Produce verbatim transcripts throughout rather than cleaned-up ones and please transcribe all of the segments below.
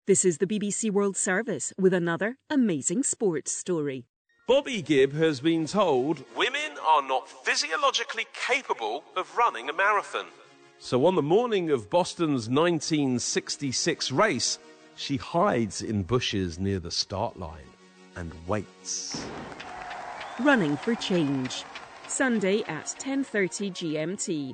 This is the B B C World Service with another amazing sports story. Bobby Gibb has been told women are not physiologically capable of running a marathon. So on the morning of Boston's nineteen sixty-six race, she hides in bushes near the start line and waits. Running for change. Sunday at ten thirty G M T.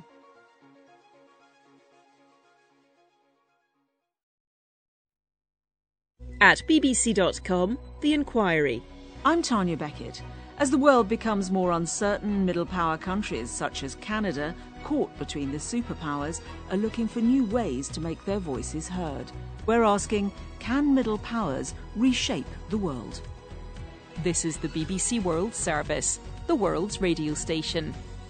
At B B C dot com, The Inquiry. I'm Tanya Beckett. As the world becomes more uncertain, middle power countries such as Canada, caught between the superpowers, are looking for new ways to make their voices heard. We're asking, can middle powers reshape the world? This is the B B C World Service, the world's radio station.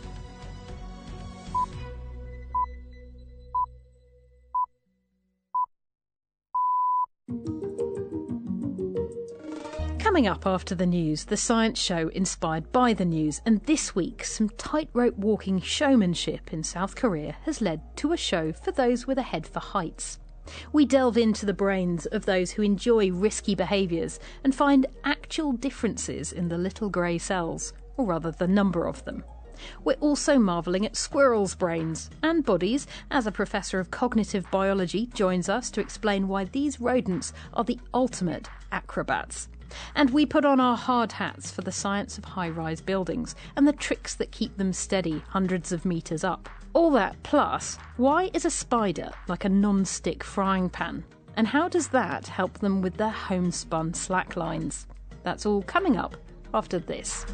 Coming up after the news, the science show inspired by the news, and this week some tightrope walking showmanship in South Korea has led to a show for those with a head for heights. We delve into the brains of those who enjoy risky behaviours and find actual differences in the little grey cells, or rather the number of them. We're also marvelling at squirrels' brains and bodies, as a professor of cognitive biology joins us to explain why these rodents are the ultimate acrobats. And we put on our hard hats for the science of high-rise buildings and the tricks that keep them steady hundreds of metres up. All that plus, why is a spider like a non-stick frying pan? And how does that help them with their homespun slacklines? That's all coming up after this.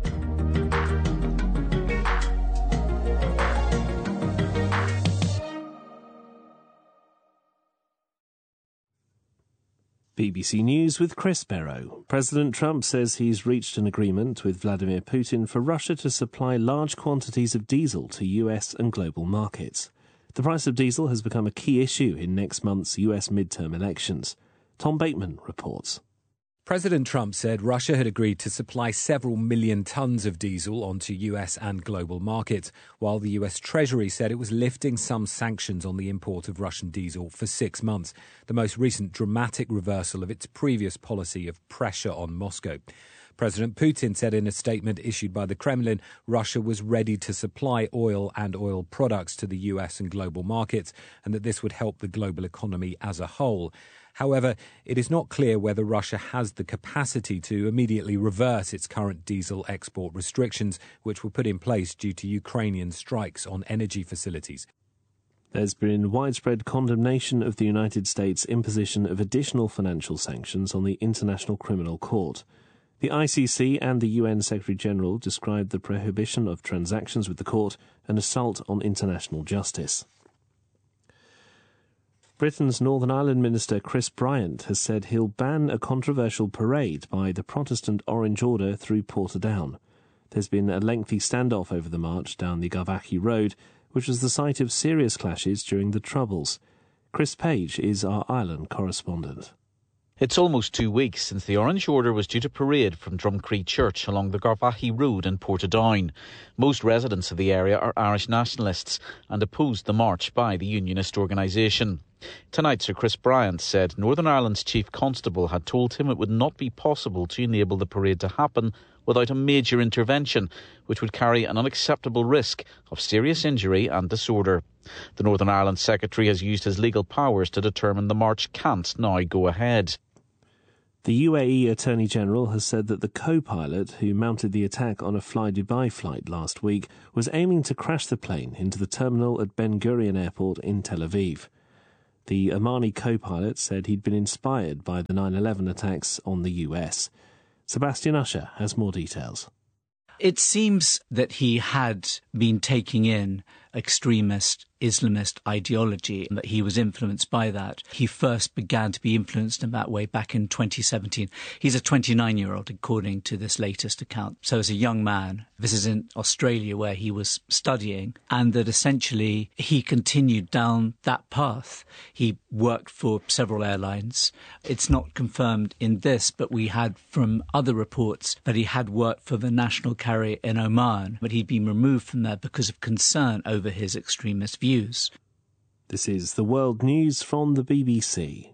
B B C News with Chris Barrow. President Trump says he's reached an agreement with Vladimir Putin for Russia to supply large quantities of diesel to U S and global markets. The price of diesel has become a key issue in next month's U S midterm elections. Tom Bateman reports. President Trump said Russia had agreed to supply several million tons of diesel onto U S and global markets, while the U S Treasury said it was lifting some sanctions on the import of Russian diesel for six months, the most recent dramatic reversal of its previous policy of pressure on Moscow. President Putin said in a statement issued by the Kremlin, Russia was ready to supply oil and oil products to the U S and global markets, and that this would help the global economy as a whole. However, it is not clear whether Russia has the capacity to immediately reverse its current diesel export restrictions, which were put in place due to Ukrainian strikes on energy facilities. There's been widespread condemnation of the United States' imposition of additional financial sanctions on the International Criminal Court. The I C C and the U N Secretary-General described the prohibition of transactions with the court an assault on international justice. Britain's Northern Ireland Minister Chris Bryant has said he'll ban a controversial parade by the Protestant Orange Order through Portadown. There's been a lengthy standoff over the march down the Garvaghy Road, which was the site of serious clashes during the Troubles. Chris Page is our Ireland correspondent. It's almost two weeks since the Orange Order was due to parade from Drumcree Church along the Garvaghy Road in Portadown. Most residents of the area are Irish nationalists and opposed the march by the unionist organisation. Tonight, Sir Chris Bryant said Northern Ireland's Chief Constable had told him it would not be possible to enable the parade to happen without a major intervention, which would carry an unacceptable risk of serious injury and disorder. The Northern Ireland Secretary has used his legal powers to determine the march can't now go ahead. The U A E Attorney General has said that the co-pilot who mounted the attack on a Fly Dubai flight last week was aiming to crash the plane into the terminal at Ben Gurion Airport in Tel Aviv. The Omani co-pilot said he'd been inspired by the nine eleven attacks on the U S. Sebastian Usher has more details. It seems that he had been taking in extremist Islamist ideology and that he was influenced by that. He first began to be influenced in that way back in twenty seventeen. He's a twenty-nine-year-old, according to this latest account. So as a young man, this is in Australia where he was studying, and that essentially he continued down that path. He worked for several airlines. It's not confirmed in this, but we had from other reports that he had worked for the national carrier in Oman, but he'd been removed from there because of concern over his extremist views. This is the World News from the B B C.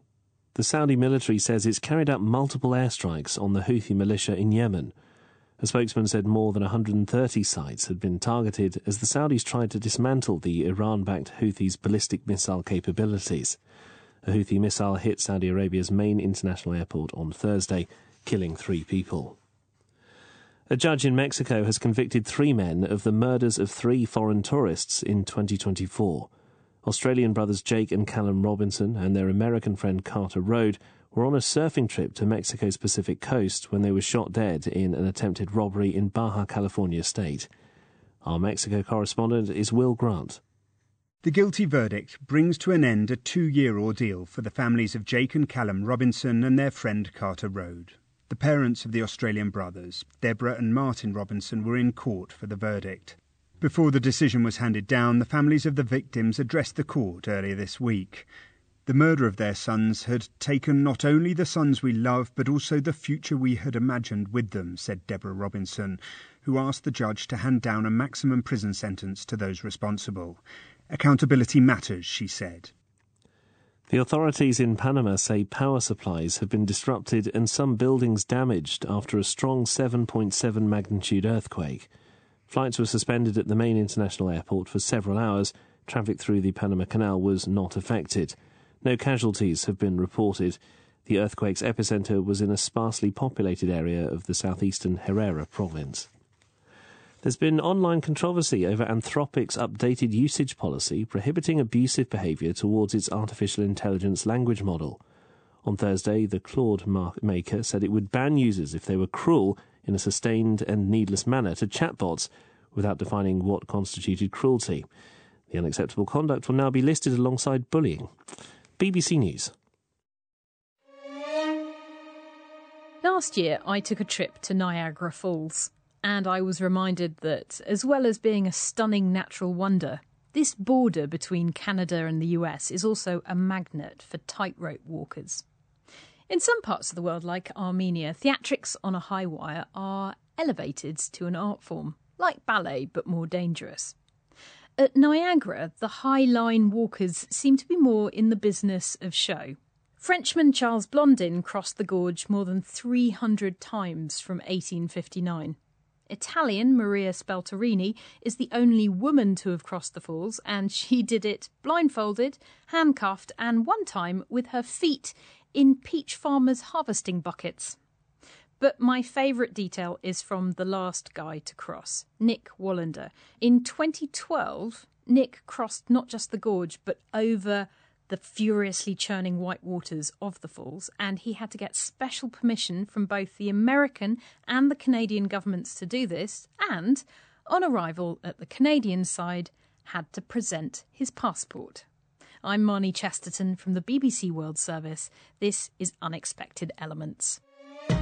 The Saudi military says it's carried out multiple airstrikes on the Houthi militia in Yemen. A spokesman said more than one hundred thirty sites had been targeted as the Saudis tried to dismantle the Iran-backed Houthis' ballistic missile capabilities. A Houthi missile hit Saudi Arabia's main international airport on Thursday, killing three people. A judge in Mexico has convicted three men of the murders of three foreign tourists in twenty twenty-four. Australian brothers Jake and Callum Robinson and their American friend Carter Road were on a surfing trip to Mexico's Pacific coast when they were shot dead in an attempted robbery in Baja California state. Our Mexico correspondent is Will Grant. The guilty verdict brings to an end a two-year ordeal for the families of Jake and Callum Robinson and their friend Carter Road. The parents of the Australian brothers, Deborah and Martin Robinson, were in court for the verdict. Before the decision was handed down, the families of the victims addressed the court earlier this week. The murder of their sons had taken not only the sons we love, but also the future we had imagined with them, said Deborah Robinson, who asked the judge to hand down a maximum prison sentence to those responsible. Accountability matters, she said. The authorities in Panama say power supplies have been disrupted and some buildings damaged after a strong seven point seven magnitude earthquake. Flights were suspended at the main international airport for several hours. Traffic through the Panama Canal was not affected. No casualties have been reported. The earthquake's epicenter was in a sparsely populated area of the southeastern Herrera province. There's been online controversy over Anthropic's updated usage policy prohibiting abusive behaviour towards its artificial intelligence language model. On Thursday, the Claude maker said it would ban users if they were cruel in a sustained and needless manner to chatbots without defining what constituted cruelty. The unacceptable conduct will now be listed alongside bullying. B B C News. Last year, I took a trip to Niagara Falls. And I was reminded that, as well as being a stunning natural wonder, this border between Canada and the U S is also a magnet for tightrope walkers. In some parts of the world, like Armenia, theatrics on a high wire are elevated to an art form, like ballet but more dangerous. At Niagara, the high line walkers seem to be more in the business of show. Frenchman Charles Blondin crossed the gorge more than three hundred times from eighteen fifty-nine. Italian Maria Spelterini is the only woman to have crossed the falls, and she did it blindfolded, handcuffed, and one time with her feet in peach farmers' harvesting buckets. But my favourite detail is from the last guy to cross, Nick Wallander. In twenty twelve, Nick crossed not just the gorge, but over the furiously churning white waters of the falls, and he had to get special permission from both the American and the Canadian governments to do this, and, on arrival at the Canadian side, had to present his passport. I'm Marnie Chesterton from the B B C World Service. This is Unexpected Elements.